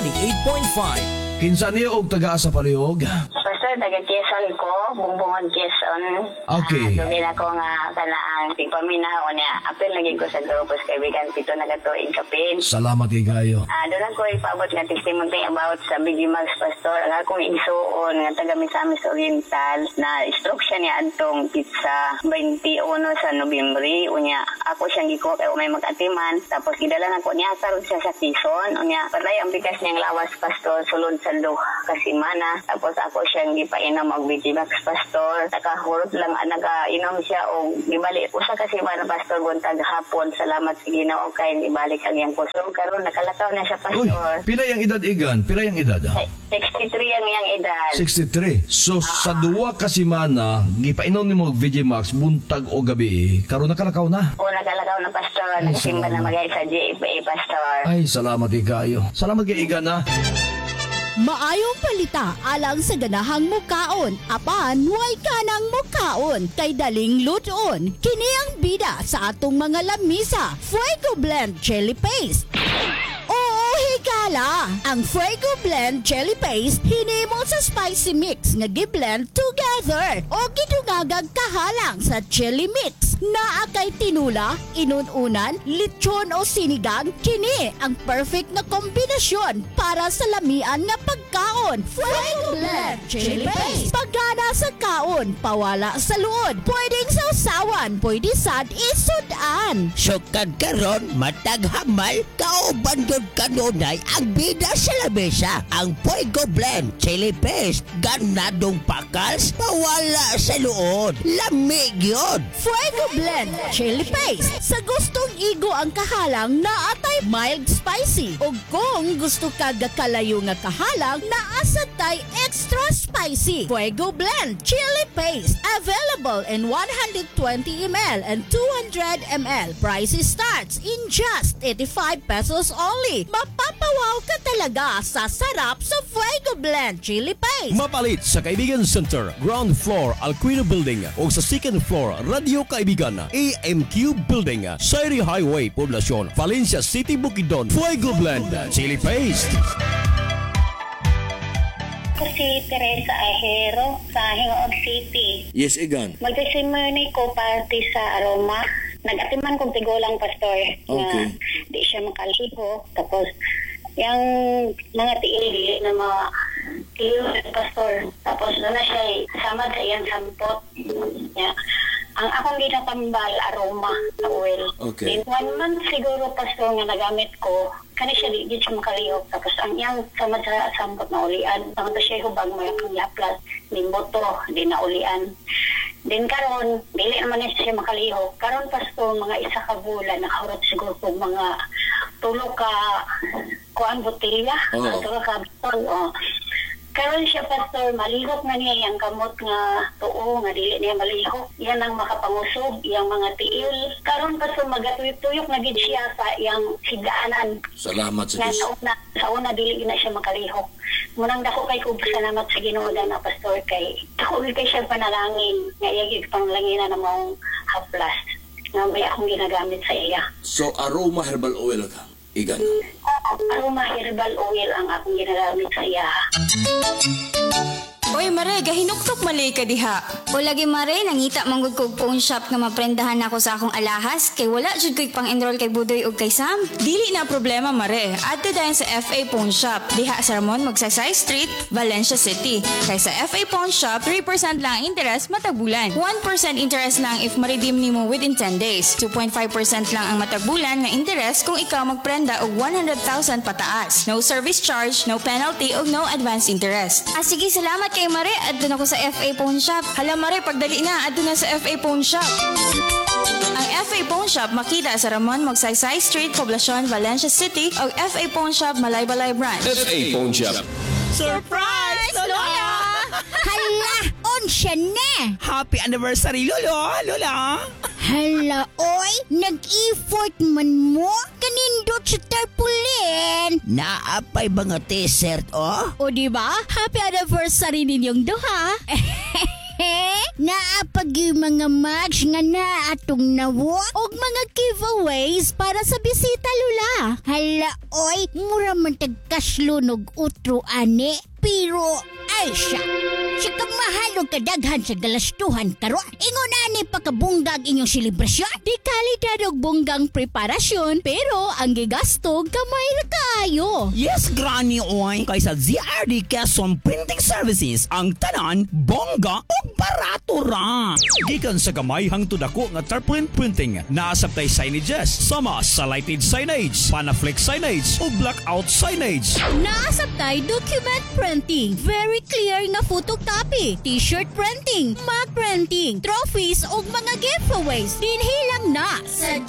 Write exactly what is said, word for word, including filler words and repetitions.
ninety-eight point five. Kinsa niyo og taga sa palihog? Pastor, taga Quezon ko, bumbungon Quezon. Okay. Uh, Dugin ako nga kanaang tigpaminaw niya. Apil lagi ko sa grupos kaibigan, pito na katuig kapin. Salamat kay kayo. Ah, doon ako ipaabot nga testimony about sa Biggie Mags Pastor. Ang akong igsuon nga taga Misamis Oriental na stroke siya niya adtong pizza twenty-one sa Nobyembre. Unya, ako siyang gikuha kay may mag-atiman. Tapos gidala na ko niya karon siya sa Quezon. Unya, patay ang bigas niyang lawas Pastor sulod sa duha ka semana. Tapos ako siyang gipainom og Biggie Mags Pastor. Nakahurot lang nagainom siya og gibalik usa ka semana Pastor buntag hapon. Salamat sa Ginoo kay ibalik ang iyang puso. Karon nakalakaw na siya Uy, Pastor. pila yung edad igan? Pila yung edad? Ah? sixty-three ang iyang edad. sixty-three. So sa duwa ka semana, gipainom nimo og V J Max buntag o gabi. Karon nakalakaw na. O nakalakaw na Pastor. Nagsimba na magay sa J F A Pastor. Ay, salamat kay kayo. Salamat kay igan na. Maayong palita alang sa ganahang mukaon. Apan, huwag ka ng mukaon. Kay daling luton. Kini ang bida sa atong mga lamisa. Fuego Blend Chili Paste. Oo, higala! Ang Fuego Blend Chili Paste hinimo sa spicy mix nga gi-blend together o gidungagag kahalang sa chili mix. Naa kay tinula, inununan, lechon o sinigang, kini ang perfect na kombinasyon para sa lamian nga pagkaon. Fuego Blend Chili Paste. Pagana sa kaon, pawala sa luod. Pwedeng sausawan, pwede sad isudan. Sukad karon matag hamal kauban gyud kanunay ang bida sa lamesa. Ang Fuego Blend Chili Paste ganadong pakals pawala sa luod. Lamig yun. Fuego Blend Chili Paste. Sa gustong igo ang kahalang na atay mild spicy. O kung gusto ka gakalayo nga kahalang na asatay extra spicy. Fuego Blend Chili Paste. Available in one hundred twenty milliliters and two hundred milliliters. Price starts in just eighty-five pesos only. Mapapawaw ka talaga sa sarap sa Fuego Blend Chili Paste. Mapalit sa Kaibigan Center, ground floor, Alquino Building o sa second floor, Radio Kaibigan, A M Q Building, Sairi Highway, Poblacion, Valencia City, Bukidnon. Fuego Blend Chili Paste. Ako si Teresa Ahero sa Hingoog City. Yes, igan. Magtesimony ko party sa Aroma. Nag-atiman kong tigulang Pastor na Okay. di siya makaliho. Tapos, yung mga tiili na mga tiil Pastor. Tapos, doon na siya samad sa iyang sampot. Yeah. Ang akong ginatambal, Aroma, sa oil. Okay. In one month siguro, Pastor, nga nagamit ko, kani siya di, di siya makalihok. Tapos, ang iyang samad sa sampot na ulian. Ang ito siya hubang may akong yaplas, nimboto, di na ulian. Din karon, dili naman na siya makalihok. Karon, Pastor, mga isa ka bulan, nakahurot siguro kung mga tulo ka kuan botilya. Oo. Tulo ka botol, oh. Karon siya Pastor, malihok na niya yung kamot nga tuo, nga dili niya malihok. Yan ang makapangusog, yung mga tiil. Karon Pastor, magatuyok-tuyok na gid siya sa yung higaanan. Salamat sa Nga Diyos. sa una, sa una dili na siya makalihok. Munang dako kay ko salamat sa Ginoo na Pastor kay dako kay siya panalangin nga iyagig panglanginan na mong haplas. Nga may akong ginagamit sa iya. So, aroma herbal oil ka. Igan. Aroma herbal oil ang akong ginagamit sa iya. Oy, Mare, gahinuktok malay ka diha. O lagi Mare, nangita manggod kog phone shop nga maprendahan ako sa akong alahas kay wala jud ko'y pang-enroll kay Budoy ug kay Sam. Dili na problema, Mare. Adto dayon sa F A Phone Shop. Diha sa Ramon, Magsaysay Street, Valencia City. Kay sa F A Phone Shop, three percent lang ang interest matag bulan. one percent interest lang if ma-redeem nimo within ten days. two point five percent lang ang matag bulan nga interest kung ikaw magprenda og one hundred thousand pataas. No service charge, no penalty ug no advance interest. Ah sige, salamat kay Mare. Adto na ko sa F A Phone Shop. Hala, Mare, pagdali na, adto na sa F A Phone Shop. Ang F A Phone Shop makita sa Ramon, Magsaysay Street, Poblacion, Valencia City o F A Phone Shop, Malaybalay Branch. F A Phone Shop. Surprise, Lola! Hala, on siya na. Happy anniversary, Lolo! Lola! Hala, oy, nag-effort man mo. Kanindot sa tarpaulin. Naapay mga t-shirt, oh? O diba? Happy anniversary ninyong duha. Naapag yung mga match nga na atong nawo og mga giveaways para sa bisita lula. Hala oy, mura man tagkaslunog utro ane. Pero ay siya. Siya kang mahalog kadaghan sa galastuhan karon. Ingon ani pakabunggag inyong selebrasyon. Di kalidad og bunggang preparasyon pero ang gigasto gamay ra kaayo. Yes, Granny Oy. Kaysa Z R D Quezon Printing Services, ang tanan, bongga o barato ra. Gikan sa gamay hangtod ako nga tarpaulin printing, naasabtay signages, sama sa lighted signage, panaflex signage o blackout signage. Naasabtay document printing, very clear nga photocopy, t-shirt printing, mug printing, trophies ug mga giveaways. Dinhi lang na sa